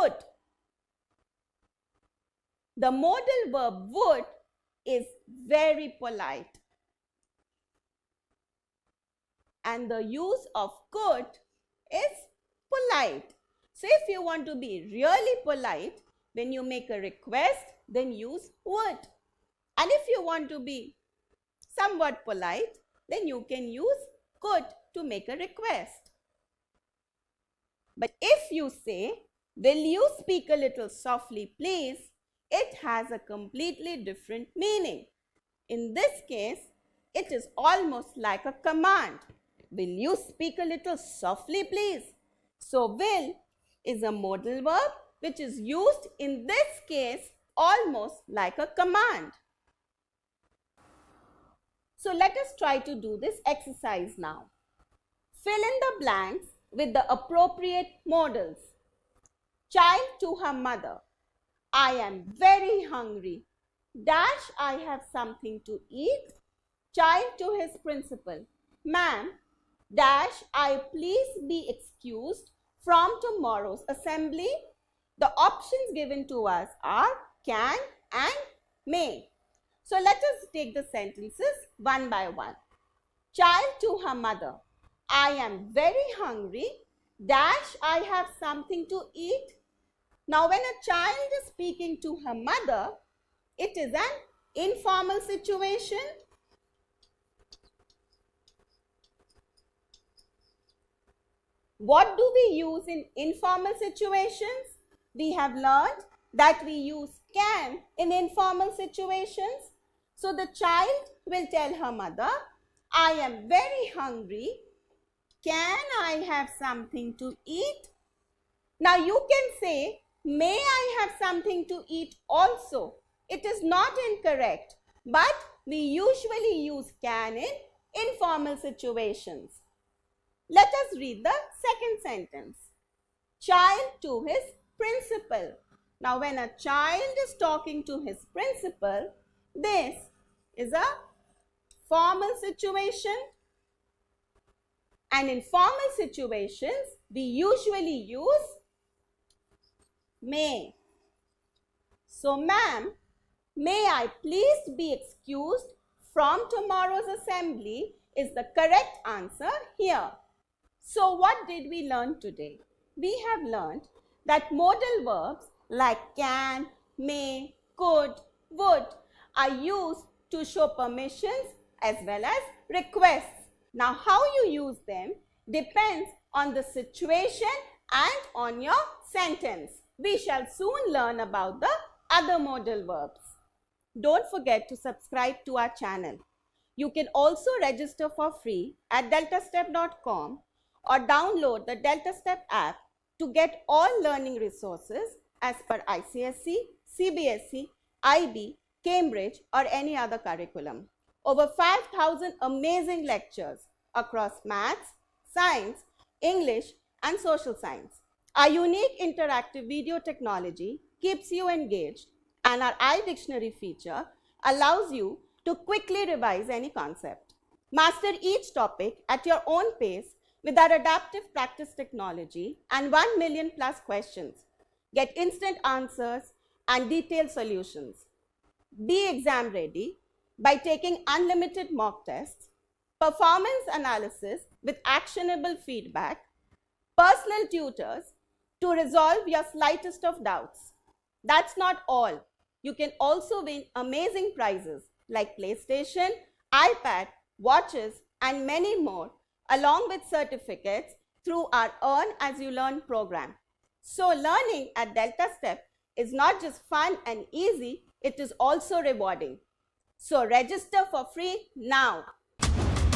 would. The modal verb would is very polite. And the use of could is polite. So if you want to be really polite, when you make a request, then use would. And if you want to be somewhat polite, then you can use could to make a request. But if you say, will you speak a little softly, please? It has a completely different meaning. In this case, it is almost like a command. Will you speak a little softly, please? So, will is a modal verb which is used in this case almost like a command. So, let us try to do this exercise now. Fill in the blanks with the appropriate modals. Child to her mother. I am very hungry. Dash, I have something to eat. Child to his principal. Ma'am, dash, I please be excused from tomorrow's assembly. The options given to us are can and may. So let us take the sentences one by one. Child to her mother. I am very hungry. Dash, I have something to eat. Now when a child is speaking to her mother, it is an informal situation. What do we use in informal situations? We have learned that we use can in informal situations. So the child will tell her mother, I am very hungry. Can I have something to eat? Now you can say, may I have something to eat also? It is not incorrect, but we usually use can in informal situations. Let us read the second sentence. Child to his principal. Now when a child is talking to his principal, this is a formal situation. And in formal situations, we usually use may. So, ma'am, may I please be excused from tomorrow's assembly is the correct answer here. So, what did we learn today? We have learned that modal verbs like can, may, could, would are used to show permissions as well as requests. Now, how you use them depends on the situation and on your sentence. We shall soon learn about the other modal verbs. Don't forget to subscribe to our channel. You can also register for free at deltastep.com or download the DeltaStep app to get all learning resources as per ICSE, CBSE, IB, Cambridge or any other curriculum. Over 5,000 amazing lectures across maths, science, English and social science. Our unique interactive video technology keeps you engaged and our iDictionary feature allows you to quickly revise any concept. Master each topic at your own pace with our adaptive practice technology and 1 million plus questions. Get instant answers and detailed solutions. Be exam ready by taking unlimited mock tests, performance analysis with actionable feedback, personal tutors to resolve your slightest of doubts. That's not all. You can also win amazing prizes like PlayStation, iPad, watches and many more along with certificates through our Earn As You Learn program. So learning at DeltaStep is not just fun and easy, it is also rewarding. So register for free now.